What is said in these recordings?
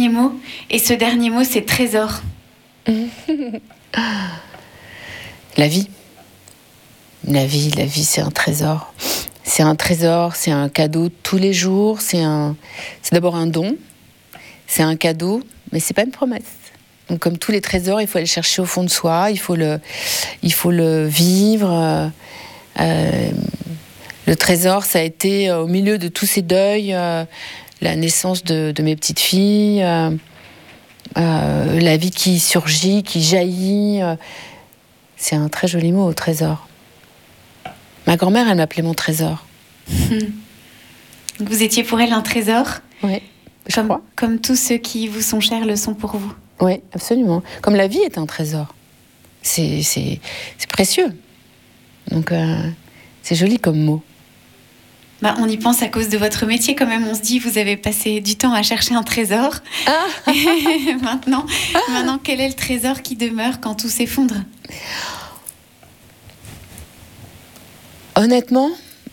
dernier mot. Et ce dernier mot, c'est trésor. La vie. La vie, c'est un trésor. C'est un trésor, c'est un cadeau tous les jours. C'est d'abord un don, c'est un cadeau, mais c'est pas une promesse. Donc, comme tous les trésors, il faut aller le chercher au fond de soi, il faut le vivre. Le trésor, ça a été au milieu de tous ces deuils, la naissance de mes petites filles, la vie qui surgit, qui jaillit. C'est un très joli mot, trésor. Ma grand-mère, elle m'appelait mon trésor. Vous étiez pour elle un trésor ? Oui, je crois. Comme tous ceux qui vous sont chers le sont pour vous. Oui, absolument. Comme la vie est un trésor. C'est précieux. Donc, c'est joli comme mot. Bah, on y pense à cause de votre métier quand même. On se dit, vous avez passé du temps à chercher un trésor. Ah. maintenant, quel est le trésor qui demeure quand tout s'effondre ? Honnêtement,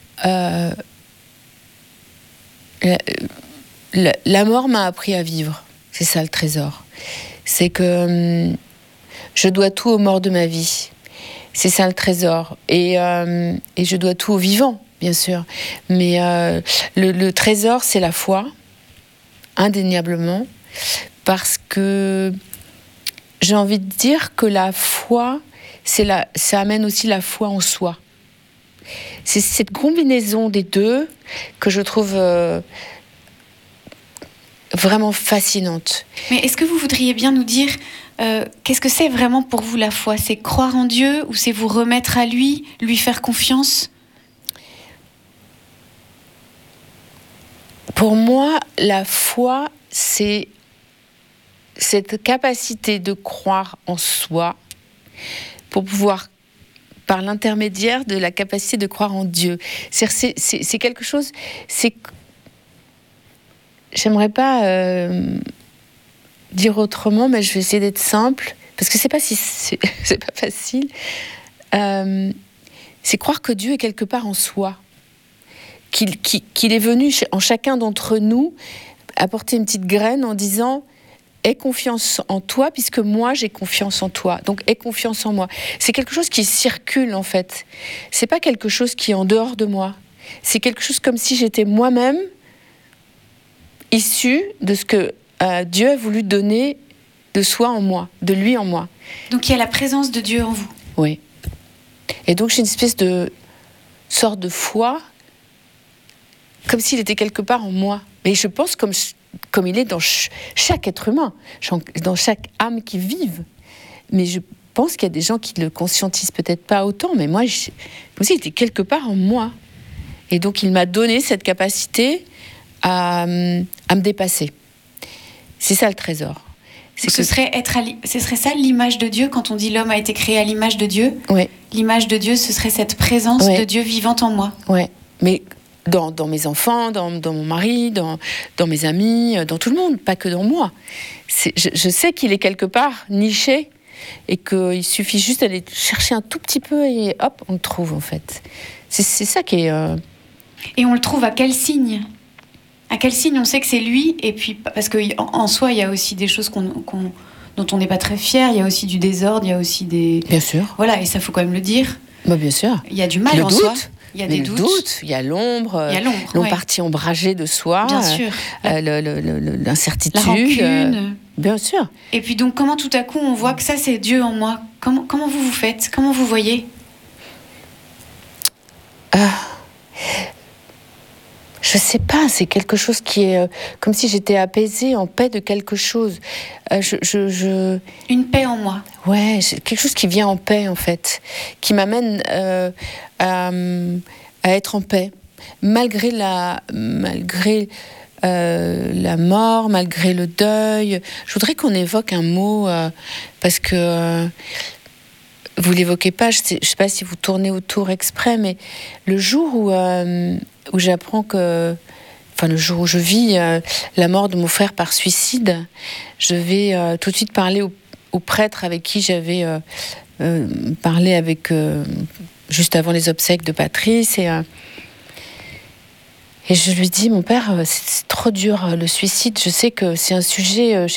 la mort m'a appris à vivre. C'est ça le trésor. C'est que je dois tout aux morts de ma vie. C'est ça le trésor. Et je dois tout aux vivants, bien sûr. Mais le trésor, c'est la foi, indéniablement, parce que j'ai envie de dire que la foi, ça amène aussi la foi en soi. C'est cette combinaison des deux que je trouve vraiment fascinante. Mais est-ce que vous voudriez bien nous dire qu'est-ce que c'est vraiment pour vous la foi ? C'est croire en Dieu ou c'est vous remettre à lui faire confiance ? Pour moi, la foi, c'est cette capacité de croire en soi pour pouvoir, par l'intermédiaire de la capacité de croire en Dieu. C'est quelque chose... J'aimerais pas dire autrement, mais je vais essayer d'être simple, parce que c'est pas facile. C'est croire que Dieu est quelque part en soi, qu'il est venu en chacun d'entre nous apporter une petite graine en disant « Aie confiance en toi, puisque moi j'ai confiance en toi. Donc aie confiance en moi. » C'est quelque chose qui circule en fait. C'est pas quelque chose qui est en dehors de moi. C'est quelque chose comme si j'étais moi-même issu de ce que Dieu a voulu donner de soi en moi, de lui en moi. Donc il y a la présence de Dieu en vous. Oui. Et donc j'ai une espèce de sorte de foi, comme s'il était quelque part en moi. Mais je pense comme il est dans chaque être humain, dans chaque âme qui vive. Mais je pense qu'il y a des gens qui ne le conscientisent peut-être pas autant, mais moi, comme s'il était quelque part en moi. Et donc il m'a donné cette capacité à me dépasser. C'est ça le trésor. Ce serait ça l'image de Dieu quand on dit l'homme a été créé à l'image de Dieu. Oui. L'image de Dieu, ce serait cette présence de Dieu vivante en moi. Oui, mais dans mes enfants, dans mon mari, dans mes amis, dans tout le monde, pas que dans moi. Je sais qu'il est quelque part niché et qu'il suffit juste d'aller chercher un tout petit peu et hop, on le trouve en fait. C'est ça qui est... Et on le trouve à quel signe ? À quel signe on sait que c'est lui ? Et puis, parce qu'en soi, il y a aussi des choses dont on n'est pas très fier. Il y a aussi du désordre, il y a aussi des... Bien sûr. Voilà, et ça, faut quand même le dire. Bah, bien sûr. Il y a du mal en soi. Il y a des doutes. Il y a l'ombre. Partie ombragée de soi. Bien sûr. L'incertitude. La rancune. Bien sûr. Et puis donc, comment tout à coup on voit que ça, c'est Dieu en moi ? Comment vous faites ? Comment vous voyez ? Je sais pas, c'est quelque chose qui est comme si j'étais apaisée, en paix de quelque chose. Une paix en moi. Ouais, quelque chose qui vient en paix en fait, qui m'amène à être en paix, malgré la mort, malgré le deuil. Je voudrais qu'on évoque un mot parce que vous l'évoquez pas. Je sais pas si vous tournez autour exprès, mais le jour où j'apprends le jour où je vis la mort de mon frère par suicide, je vais tout de suite parler au prêtre avec qui j'avais parlé juste avant les obsèques de Patrice. Et je lui dis, mon père, c'est trop dur, le suicide. Je sais que c'est un sujet